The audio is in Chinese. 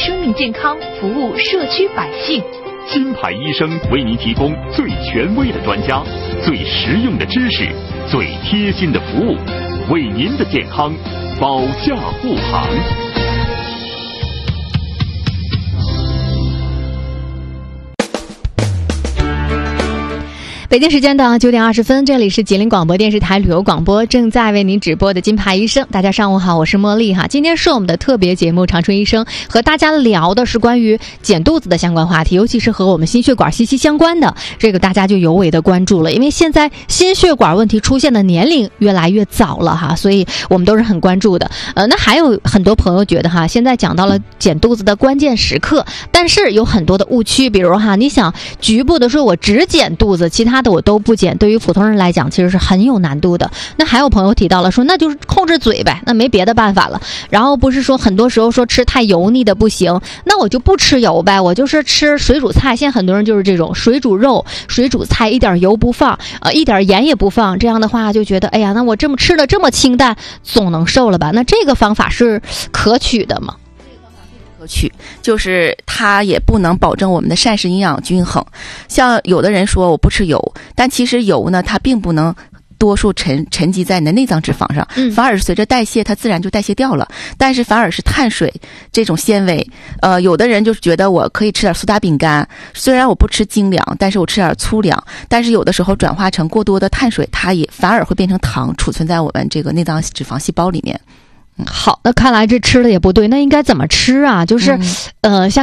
生命健康，服务社区百姓。 金牌医生为您提供最权威的专家、最实用的知识、最贴心的服务，为您的健康保驾护航。 北京时间的9点20分，这里是吉林广播电视台旅游广播，正在为您直播的金牌医生。大家上午好，我是茉莉哈。今天是我们的特别节目，长春医生和大家聊的是关于减肚子的相关话题，尤其是和我们心血管息息相关的，这个大家就尤为的关注了。因为现在心血管问题出现的年龄越来越早了哈，所以我们都是很关注的。那还有很多朋友觉得哈，现在讲到了减肚子的关键时刻，但是有很多的误区，比如哈，你想局部的说我只减肚子，其他的我都不减，对于普通人来讲其实是很有难度的。那还有朋友提到了说，那就是控制嘴呗，那没别的办法了。然后不是说很多时候说吃太油腻的不行，那我就不吃油呗，我就是吃水煮菜。现在很多人就是这种水煮肉、水煮菜，一点油不放，一点盐也不放，这样的话就觉得哎呀，那我这么吃的这么清淡，总能瘦了吧？那这个方法是可取的吗？ 就是它也不能保证我们的膳食营养均衡。像有的人说我不吃油，但其实油呢，它并不能多数沉积在你的内脏脂肪上，反而是随着代谢它自然就代谢掉了。但是反而是碳水这种纤维，有的人就是觉得我可以吃点苏打饼干，虽然我不吃精粮，但是我吃点粗粮，但是有的时候转化成过多的碳水，它也反而会变成糖，储存在我们这个内脏脂肪细胞里面。 好，那看来这吃的也不对，那应该怎么吃啊？就是像